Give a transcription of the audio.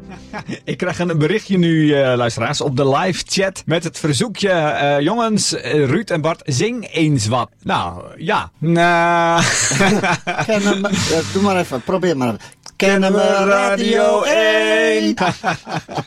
Ik krijg een berichtje nu, luisteraars, op de live chat met het verzoekje. Jongens, Ruud en Bart, zing eens wat. Nou, ja. Doe maar even, probeer maar even. Kennen we Radio 1?